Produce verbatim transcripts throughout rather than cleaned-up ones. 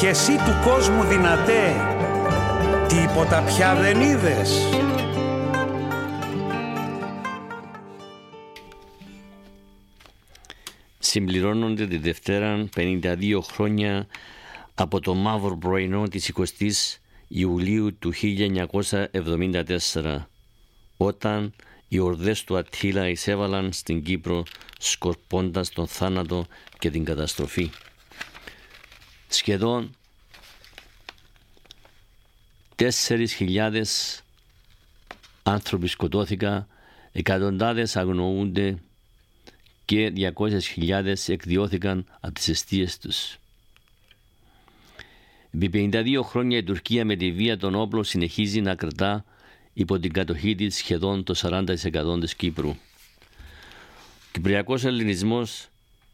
Κι εσύ του κόσμου δυνατέ, τίποτα πια δεν είδες? Συμπληρώνονται τη Δευτέρα πενήντα δύο χρόνια από το μαύρο πρωινό της εικοστής Ιουλίου του χίλια εννιακόσια εβδομήντα τέσσερα, όταν οι ορδές του Αττήλα εισέβαλαν στην Κύπρο σκορπώντας τον θάνατο και την καταστροφή. Σχεδόν τέσσερις χιλιάδες άνθρωποι σκοτώθηκαν, εκατοντάδες αγνοούνται και διακόσιες χιλιάδες εκδιώθηκαν από τις αιστείες τους. Επί πενήντα δύο χρόνια η Τουρκία με τη βία των όπλων συνεχίζει να κρατά υπό την κατοχή της σχεδόν το σαράντα τοις εκατό της Κύπρου. Ο κυπριακός ελληνισμός,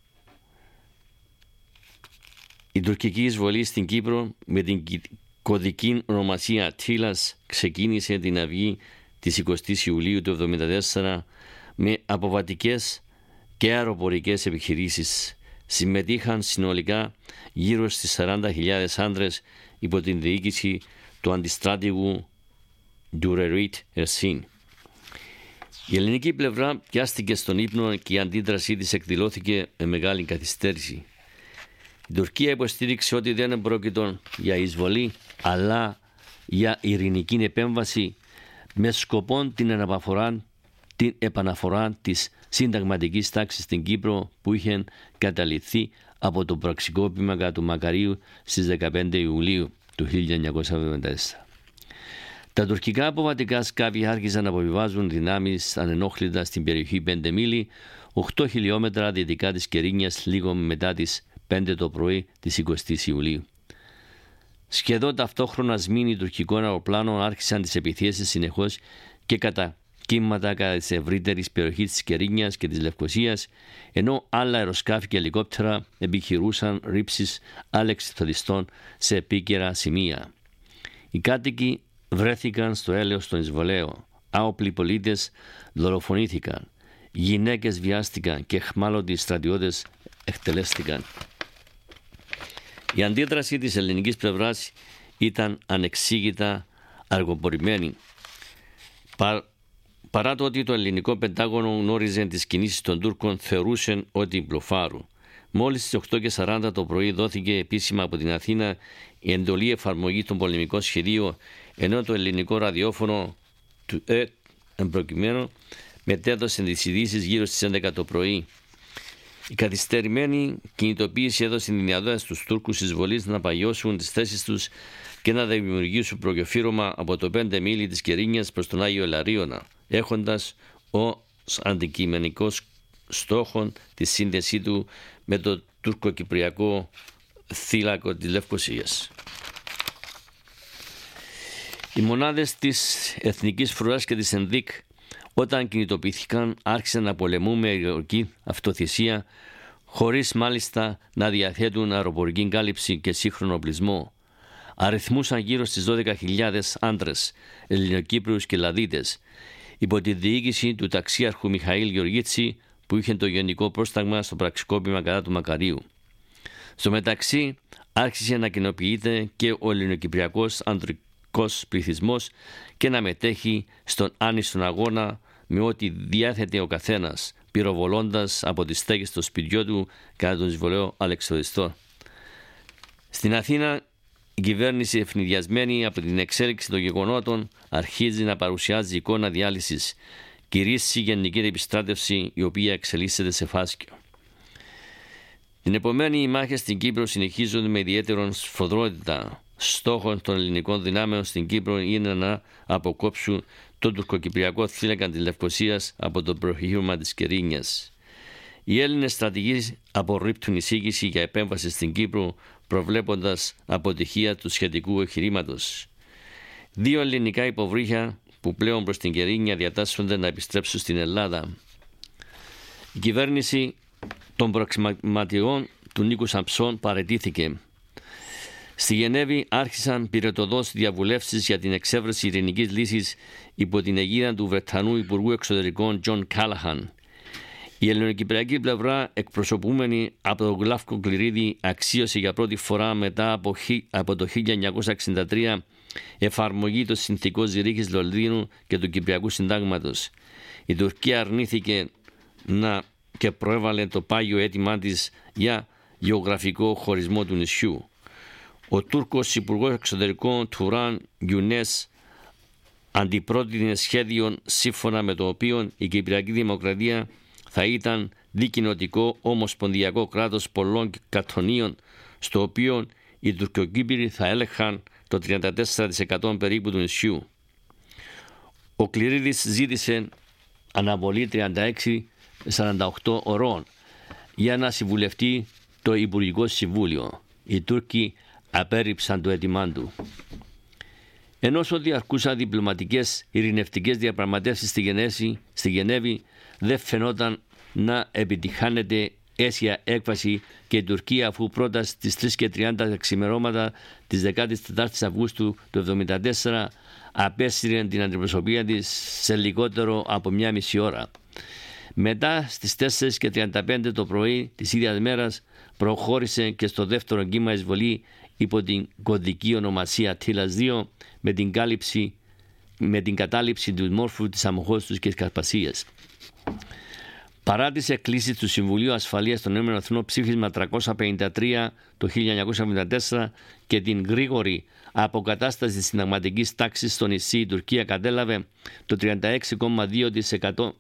η τουρκική εισβολή στην Κύπρο με την κωδική ονομασία Αττήλας ξεκίνησε την αυγή της εικοστής Ιουλίου του εβδομήντα τέσσερα με αποβατικές και αεροπορικές επιχειρήσεις. Συμμετείχαν συνολικά γύρω στις σαράντα χιλιάδες άντρες υπό την διοίκηση του αντιστράτηγου Ντουρερίτ Ερσίν. Η ελληνική πλευρά πιάστηκε στον ύπνο και η αντίδρασή της εκδηλώθηκε με μεγάλη καθυστέρηση. Η Τουρκία υποστήριξε ότι δεν πρόκειτο για εισβολή αλλά για ειρηνική επέμβαση με σκοπό την επαναφορά, την επαναφορά της συνταγματικής τάξης στην Κύπρο που είχε καταληφθεί από το πραξικόπημα κατά του Μακαρίου στις δεκαπέντε Ιουλίου του χίλια εννιακόσια εβδομήντα τέσσερα. Τα τουρκικά αποβατικά σκάφη άρχισαν να αποβιβάζουν δυνάμεις ανενόχλητα στην περιοχή πέντε μίλι, οκτώ χιλιόμετρα δυτικά της Κερίνιας, λίγο μετά τις πέντε το πρωί της εικοστής Ιουλίου. Σχεδόν ταυτόχρονα σμήνοι τουρκικών αεροπλάνων άρχισαν τις επιθέσεις συνεχώς και κατά κύματα κατά της ευρύτερης περιοχής της Κερίνιας και της Λευκωσίας, ενώ άλλα αεροσκάφη και ελικόπτερα επιχειρούσαν ρήψεις αλεξιπτοδιστών σε επίκαιρα σημεία. Οι κάτοικοι βρέθηκαν στο έλεος των εισβολέων, άοπλοι πολίτες δολοφονήθηκαν, γυναίκες βιάστηκαν και αιχμάλωτοι στρατιώτες εκτελέστηκαν. Η αντίδραση της ελληνικής πλευράς ήταν ανεξήγητα αργοπορημένη. Πα, παρά το ότι το ελληνικό Πεντάγωνο γνώριζε τις κινήσεις των Τούρκων, θεωρούσε ότι μπλοφάρουν. Μόλις στις οκτώ και σαράντα το πρωί δόθηκε επίσημα από την Αθήνα η εντολή εφαρμογή των πολεμικών σχεδίων, ενώ το ελληνικό ραδιόφωνο του ΕΤ εμπροκειμένου μετέδωσε τις ειδήσεις γύρω στις έντεκα το πρωί. Η καθυστερημένη κινητοποίηση έδωσε την δυνατότητα στους Τούρκους εισβολείς να παγιώσουν τις θέσεις τους και να δημιουργήσουν προγεφύρωμα από το πέντε μίλι της Κερίνιας προς τον Άγιο Ελαρίωνα, έχοντας ως αντικειμενικός στόχο τη σύνδεσή του με το τουρκοκυπριακό θύλακο της Λευκωσίας. Οι μονάδες της Εθνικής Φρουράς και της ΕΝΔΙΚ, όταν κινητοποιήθηκαν, άρχισαν να πολεμούν με ηρωική αυτοθυσία, χωρίς μάλιστα να διαθέτουν αεροπορική κάλυψη και σύγχρονο οπλισμό. Αριθμούσαν γύρω στις δώδεκα χιλιάδες άντρες, Ελληνοκύπριους και Λαδίτες, υπό τη διοίκηση του ταξίαρχου Μιχαήλ Γεωργίτση, που είχε το γενικό πρόσταγμα στο πραξικόπημα κατά του Μακαρίου. Στο μεταξύ, άρχισε να κοινοποιείται και ο ελληνοκυπριακός ανδρικός πληθυσμός και να μετέχει στον άνιστον αγώνα με ό,τι διάθετε ο καθένας, πυροβολώντας από τις στέγες στο σπιτιό του κατά τον εισβολέο αλεξιπτοδιστό. Στην Αθήνα, η κυβέρνηση, ευνηδιασμένη από την εξέλιξη των γεγονότων, αρχίζει να παρουσιάζει εικόνα διάλυσης, κηρύσσει γενική επιστράτευση, η οποία εξελίσσεται σε φάσκιο. Την επομένη, οι μάχες στην Κύπρο συνεχίζονται με ιδιαίτερη σφοδρότητα. Στόχος των ελληνικών δυνάμεων στην Κύπρο είναι να αποκόψουν το τουρκοκυπριακό θύλακα της Λευκωσίας από το προχείρωμα της Κερίνιας. Οι Έλληνες στρατηγοί απορρίπτουν εισήγηση για επέμβαση στην Κύπρο, προβλέποντας αποτυχία του σχετικού εγχειρήματος. Δύο ελληνικά υποβρύχια που πλέον προς την Κερίνια διατάσσονται να επιστρέψουν στην Ελλάδα. Η κυβέρνηση των προξηματιών του Νίκου Σαμψών παραιτήθηκε. Στη Γενέβη άρχισαν πυρετοδός διαβουλεύσεις για την εξέβρεση ειρηνικής λύσης υπό την αιγίδα του Βρετανού Υπουργού Εξωτερικών Τζον Κάλαχαν. Η ελληνοκυπριακή πλευρά, εκπροσωπούμενη από τον Γλαύκο Κληρίδη, αξίωσε για πρώτη φορά μετά από, από το χίλια εννιακόσια εξήντα τρία εφαρμογή των συνθηκών Ζηρίχης Λονδίνου και του Κυπριακού Συντάγματος. Η Τουρκία αρνήθηκε να και προέβαλε το πάγιο αίτημά της για γεωγραφικό χωρισμό του νησιού. Ο Τούρκος Υπουργός Εξωτερικών Τουράν Γιουνές αντιπρότεινε σχέδιο σύμφωνα με το οποίο η Κυπριακή Δημοκρατία θα ήταν δικοινοτικό ομοσπονδιακό κράτος πολλών κατονίων, στο οποίο οι Τουρκοκύπροι θα έλεγχαν το τριάντα τέσσερα τοις εκατό περίπου του νησιού. Ο Κληρίδης ζήτησε αναβολή τριάντα έξι με σαράντα οκτώ ωρών για να συμβουλευτεί το Υπουργικό Συμβούλιο. Οι Τούρκοι απέρριψαν το αίτημά του. Ενώ διαρκούσαν διπλωματικές ειρηνευτικές διαπραγματεύσεις στη Γενέβη, στη Γενέβη δεν φαινόταν να επιτυχάνεται αίσια έκβαση και η Τουρκία, αφού πρώτα στις τρεις και τριάντα ξημερώματα της δεκάτης τετάρτης Αυγούστου του εβδομήντα τέσσερα απέσυρε την αντιπροσωπεία της σε λιγότερο από μια μισή ώρα. Μετά στις τέσσερις και τριάντα πέντε το πρωί της ίδιας μέρας προχώρησε και στο δεύτερο κύμα εισβολή υπό την κωδική ονομασία Τήλας δύο με την, κάλυψη, με την κατάληψη του μόρφου της Αμοχώστους και της Καρπασίας. Παρά τις εκκλήσεις του Συμβουλίου Ασφαλείας των Ηνωμένων Εθνών ψήφισμα τριακόσια πενήντα τρία το χίλια εννιακόσια εβδομήντα τέσσερα και την γρήγορη αποκατάσταση της συνταγματικής τάξης στο νησί, η Τουρκία κατέλαβε το τριάντα έξι κόμμα δύο τοις εκατό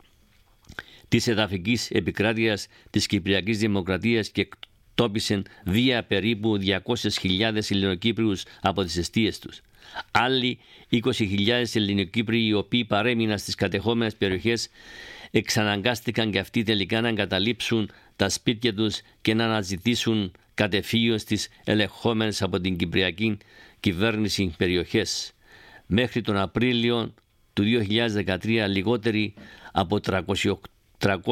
της εδαφικής επικράτειας της Κυπριακής Δημοκρατίας και εκτόπισε βία περίπου διακόσιες χιλιάδες Ελληνοκύπριους από τις εστίες τους. Άλλοι είκοσι χιλιάδες Ελληνοκύπριοι, οι οποίοι παρέμειναν στις κατεχόμενες περιοχές, εξαναγκάστηκαν και αυτοί τελικά να εγκαταλείψουν τα σπίτια τους και να αναζητήσουν κατεφύγιο στις ελεγχόμενες από την Κυπριακή κυβέρνηση περιοχές. Μέχρι τον Απρίλιο του δύο χιλιάδες δεκατρία λιγότεροι από τριακόσιες